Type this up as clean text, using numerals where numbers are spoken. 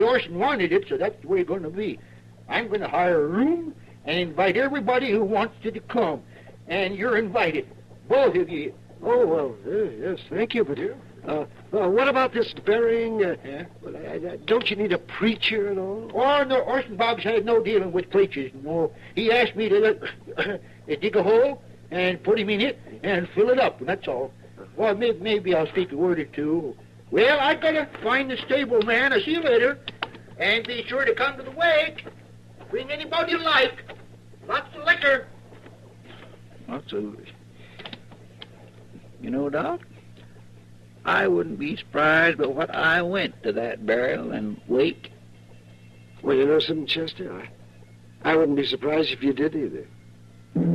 Orson wanted it, so that's the way it's going to be. I'm going to hire a room and invite everybody who wants to come. And you're invited, both of you. Oh, well, yes, thank you, but... what about this burying? Don't you need a preacher and all? Oh, no, Orson Boggs had no dealing with preachers, no. He asked me to dig a hole and put him in it and fill it up, and that's all. Well, maybe I'll speak a word or two. Well, I gotta find the stable man. I'll see you later. And be sure to come to the wake. Bring anybody you like. Lots of liquor. Absolutely. You know, Doc, I wouldn't be surprised but what I went to that burial and wake. Well, you know something, Chester? I wouldn't be surprised if you did either.